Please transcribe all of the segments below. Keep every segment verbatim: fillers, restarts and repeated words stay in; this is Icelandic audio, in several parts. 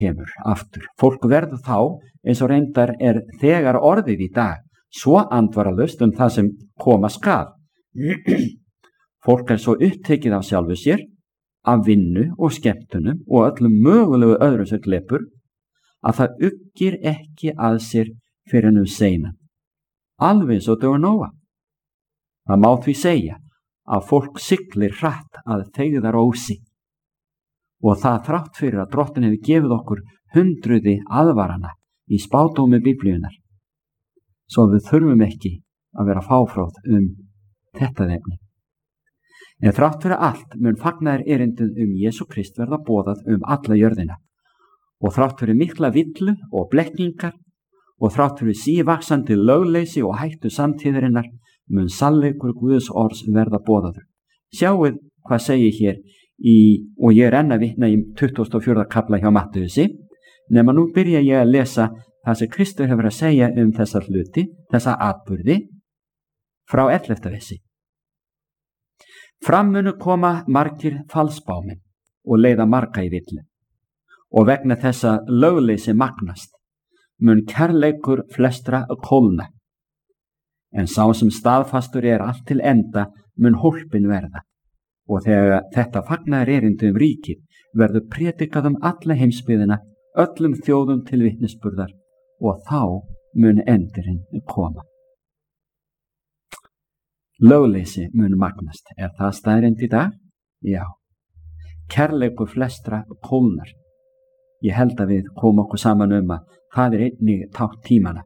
kemur aftur. Fólk verður þá, eins og reyndar er þegar orðið í dag, svo andvaralaust um það sem koma skal. Fólk er svo upptekið af sjálfu sér, af vinnu og skemmtunum og öllum mögulegu öðrum sem glepur, að það uggir ekki að sér fyrir nú seinan. Alveg eins og dögur Nóa. Það má því segja að fólk siglir hratt að feigðar ósi, og það þrátt fyrir að Drottinn hefur gefið okkur hundruði aðvarana í spádómi Biblíunar, svo við þurfum ekki að vera fáfróð um þetta efni. En þrátt fyrir allt mun fagnaðar erindið um Jesú Krist verða boðað um alla jörðina, og þrátt fyrir mikla villu og blekkingar og þrátt fyrir sívaxandi lögleysi og hættu samtíðarinnar mun sannleikur Guðs orðs verða boðaður. Sjáuð hvað segir hér í, og ég er enn að vitna í tuttugasta og fjórða kafla hjá Mattheusi, nema nú byrja ég að lesa það sem Kristur hefur að segja um þessa hluti, þessa atburði, frá ellefta versi. Fram munu koma margir falsbámenn og leiða marga í villu, og vegna þessa lögleysi magnast mun kærleikur flestra kólna, en sá sem staðfastur er allt til enda mun hólpin verða, og þegar þetta fagnaðar erindi um ríkið verður prédikað um alla heimsbyggðina, öllum þjóðum til vitnisburðar, og þá mun endurinn koma. Lögleysi mun magnast. Er það staðreynd í dag? Já. Kærleikur flestra kólnar. Ég held að við komum okkur saman um að það er einnig tátt tímana.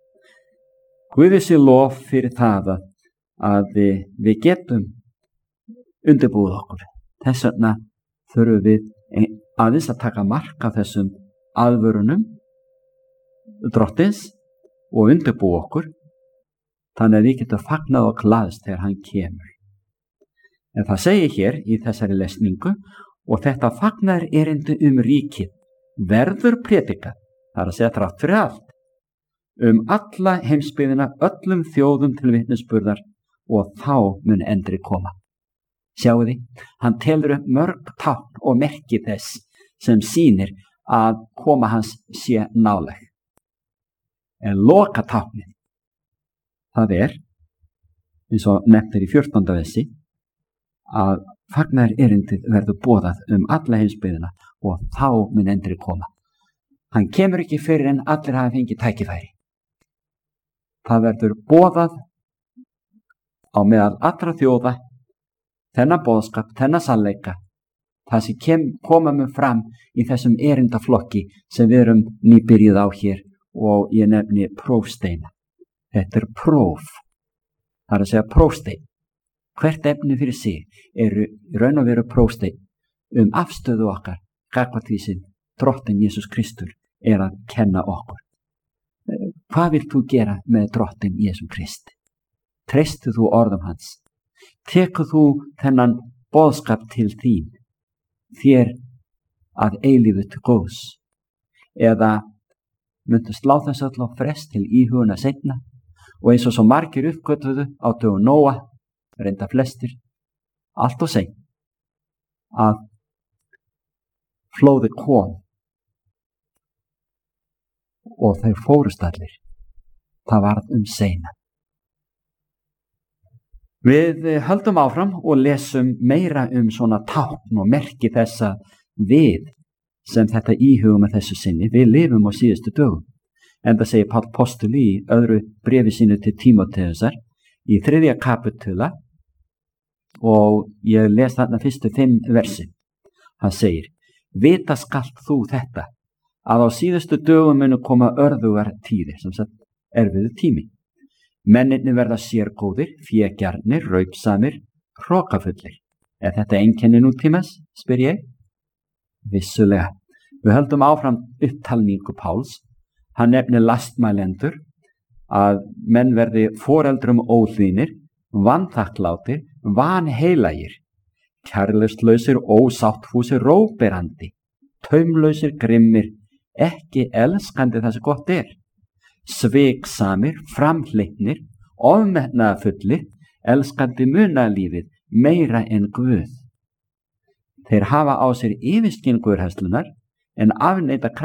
Guði sé lof fyrir það að, að við, við getum undirbúið okkur. Þess vegna þurfum við aðeins að taka mark af þessum aðvörunum Drottins og undirbúið okkur, þannig að við getum fagnað og glaðst þegar hann kemur. En það segir hér í þessari lesningu, og þetta fagnaðar erindi um ríkið verður prédikað, það er að segja þrátt fyrir allt, um alla heimsbyggðina, öllum þjóðum til vitnisburðar, og þá mun endri koma. Sjáu því, hann telur upp mörg tákn og merki þess sem sýnir að koma hans sé nálæg. En loka táknið, það er, eins og nefnir í fjórtánda versi, að fagnaðar erindið verður boðað um alla heimsbyggðina og þá mun endri koma. Hann kemur ekki fyrir en allir hafa fengið tækifæri. Það verður boðað á meðal allra þjóða, þennan boðskap, þennan sannleika, það sem kem, koma með fram í þessum erindaflokki sem við erum nýbyrjuð á hér, og ég nefni prófsteina. Þetta er próf, það er að segja prófstein. Hvert efni fyrir sig eru raun og veru prófstein um afstöðu okkar, gagnvart því sem Drottinn Jesús Kristur er að kenna okkur. Hvað vilt þú gera með Drottinn Jesús Krist? Treystu þú orðum hans? Tekur þú þennan boðskap til þín, þér að eilífu til góðs? Eða myndu slá þess öll á frest til íhuguna seinna, og eins og svo margir uppgötvuðu á dögum Nóa, reynda flestir, allt og seint, að flóði kom og þeir fórust allir. Það varð um seina. Við höldum áfram og lesum meira um svona tákn og merki þessa við sem þetta íhugum með þessu sinni. Við lifum á síðustu dögum. En það segir Páll postuli í öðru bréfi sínu til Tímóteusar í þriðja kapitula, og ég les þarna fyrstu fimm versin. Hann segir: vita skalt þú þetta, að á síðustu dögum munu koma örðugar tíðir, sem sagt erfiðu tími. Mennirnir verða sérgóðir, fégjarnir, raupsamir, hrokafullir. Er þetta einkenni nútímas, spyr ég? Vissulega. Við höldum áfram upptalningu Páls. Hann nefnir lastmælendur, að menn verði foreldrum óhlýnir, vanþakklátir, vanheilagir, kærleystlausir, ósáttfúsir, róberandi, taumlausir, grimmir, ekki elskandi það sem gott er, sviksamir, framhleypnir, ofmetnaðarfullir, elskandi munalífið meira en Guð. Þeir hafa á sér yfirskyn guðhræðslunnar en afneita